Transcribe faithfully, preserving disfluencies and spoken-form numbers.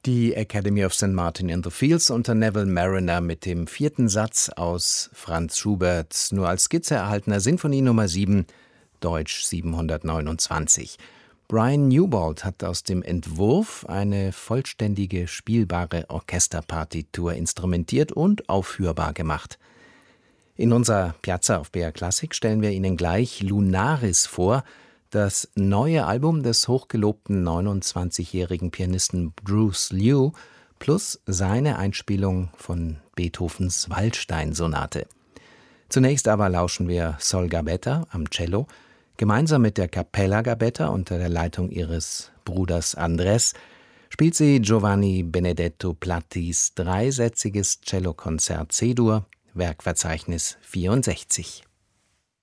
Die Academy of Saint Martin in the Fields unter Neville Marriner mit dem vierten Satz aus Franz Schuberts nur als Skizze erhaltener Sinfonie Nummer sieben, Deutsch siebenhundertneunundzwanzig. Brian Newbold hat aus dem Entwurf eine vollständige, spielbare Orchesterpartitur instrumentiert und aufführbar gemacht. In unserer Piazza auf B R Klassik stellen wir Ihnen gleich Lunaris vor, das neue Album des hochgelobten neunundzwanzigjährigen Pianisten Bruce Liu plus seine Einspielung von Beethovens Waldstein-Sonate. Zunächst aber lauschen wir Sol Gabetta am Cello. Gemeinsam mit der Capella Gabetta unter der Leitung ihres Bruders Andrés spielt sie Giovanni Benedetto Plattis dreisätziges Cellokonzert C-Dur, Werkverzeichnis vierundsechzig.